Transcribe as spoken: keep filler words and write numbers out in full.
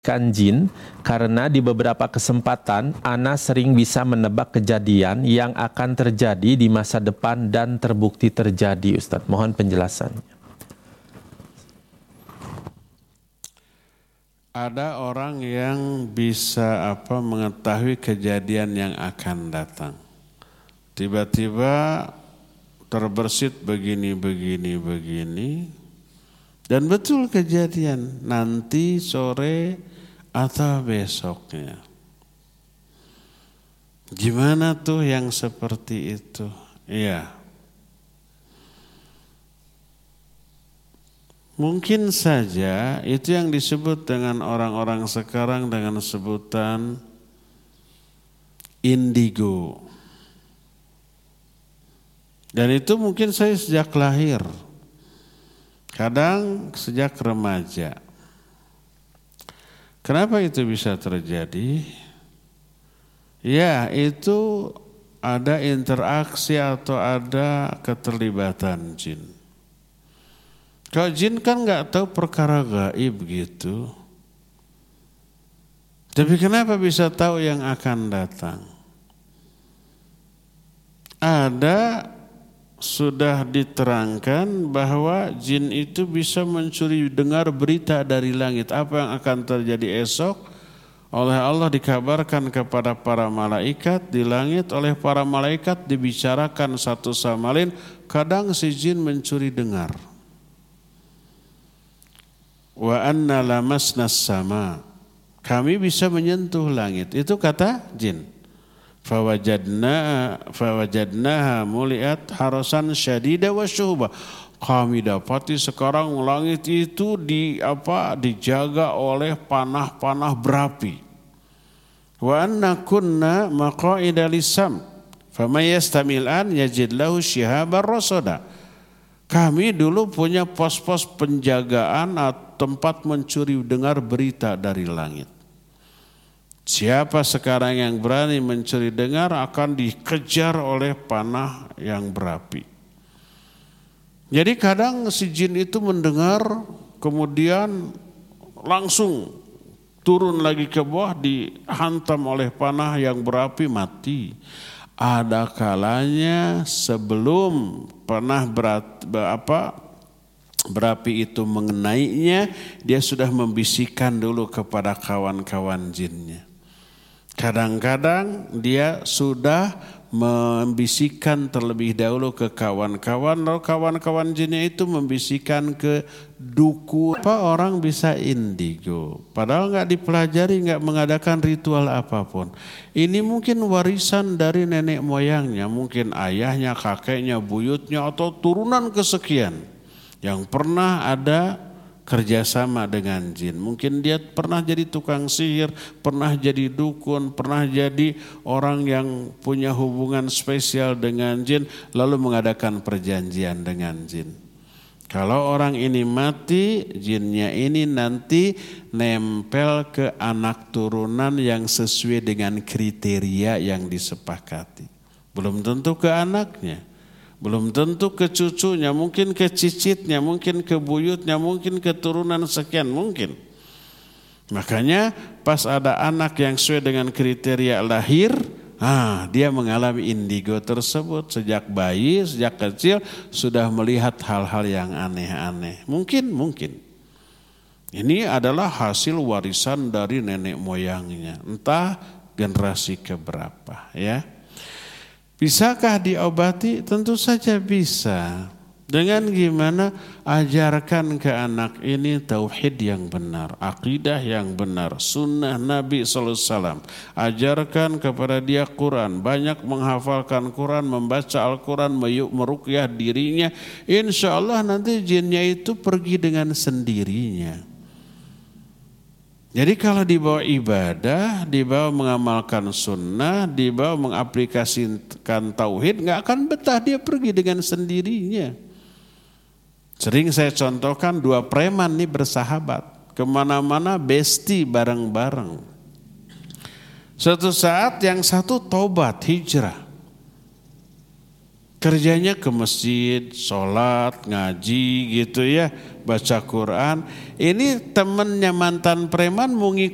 kan jin karena di beberapa kesempatan ana sering bisa menebak kejadian yang akan terjadi di masa depan dan terbukti terjadi. Ustaz, mohon penjelasannya. Ada orang yang bisa apa mengetahui kejadian yang akan datang. Tiba-tiba terbersit begini begini begini dan betul kejadian nanti sore atau besoknya. Gimana tuh yang seperti itu? Iya. Mungkin saja itu yang disebut dengan orang-orang sekarang dengan sebutan indigo. Dan itu mungkin saya sejak lahir. Kadang sejak remaja. Kenapa itu bisa terjadi? Ya, itu ada interaksi atau ada keterlibatan jin. Kalau jin kan nggak tahu perkara gaib gitu. Tapi kenapa bisa tahu yang akan datang? Ada sudah diterangkan bahwa jin itu bisa mencuri dengar berita dari langit. Apa yang akan terjadi esok oleh Allah dikabarkan kepada para malaikat di langit. Oleh para malaikat dibicarakan satu sama lain. Kadang si jin mencuri dengar. Wa anna lamasnas sama. Kami bisa menyentuh langit. Itu kata jin. Fawajadna fawajadnaha muliat harasan syadida wa syuhba. Kami dapati sekarang langit itu di apa dijaga oleh panah-panah berapi. Wa anna kunna maqaida lisam famay yastamil an yajid lahu shihabar rasada. Kami dulu punya pos-pos penjagaan atau tempat mencuri dengar berita dari langit. Siapa sekarang yang berani mencuri dengar akan dikejar oleh panah yang berapi. Jadi kadang si jin itu mendengar kemudian langsung turun lagi ke bawah dihantam oleh panah yang berapi mati. Ada kalanya sebelum panah berat, apa, berapi itu mengenainya, dia sudah membisikkan dulu kepada kawan-kawan jinnya. Kadang-kadang dia sudah membisikkan terlebih dahulu ke kawan-kawan, lalu kawan-kawan jinnya itu membisikkan ke dukun. Apa orang bisa indigo? Padahal nggak dipelajari, nggak mengadakan ritual apapun. Ini mungkin warisan dari nenek moyangnya, mungkin ayahnya, kakeknya, buyutnya, atau turunan kesekian yang pernah ada kerjasama dengan jin. Mungkin dia pernah jadi tukang sihir, pernah jadi dukun, pernah jadi orang yang punya hubungan spesial dengan jin, lalu mengadakan perjanjian dengan jin. Kalau orang ini mati, jinnya ini nanti nempel ke anak turunan yang sesuai dengan kriteria yang disepakati. Belum tentu ke anaknya. Belum tentu ke cucunya, mungkin ke cicitnya, mungkin ke buyutnya, mungkin keturunan sekian, mungkin. Makanya pas ada anak yang sesuai dengan kriteria lahir, ah, dia mengalami indigo tersebut sejak bayi, sejak kecil sudah melihat hal-hal yang aneh-aneh. Mungkin, mungkin. Ini adalah hasil warisan dari nenek moyangnya, entah generasi keberapa, ya. Bisakah diobati? Tentu saja bisa. Dengan gimana? Ajarkan ke anak ini tauhid yang benar, akidah yang benar, sunnah Nabi sallallahu alaihi wasallam. Ajarkan kepada dia Quran, banyak menghafalkan Quran, membaca Al-Quran, meruqyah dirinya. Insya Allah nanti jinnya itu pergi dengan sendirinya. Jadi kalau dibawa ibadah, dibawa mengamalkan sunnah, dibawa mengaplikasikan tauhid, nggak akan betah, dia pergi dengan sendirinya. Sering saya contohkan dua preman nih bersahabat, kemana-mana besti bareng-bareng. Suatu saat yang satu tobat, hijrah. Kerjanya ke masjid, sholat, ngaji gitu ya, baca Quran. Ini temennya mantan preman mau ngikut